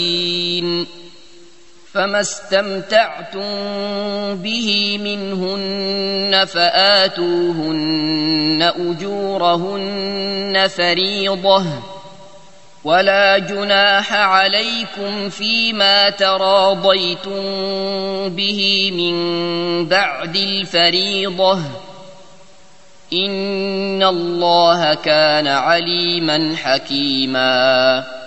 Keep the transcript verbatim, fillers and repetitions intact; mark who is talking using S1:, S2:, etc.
S1: فما استمتعتم به منهن فآتوهن أجورهن فريضة ولا جناح عليكم فيما تراضيتم به من بعد الفريضة إن الله كان عليما حكيما.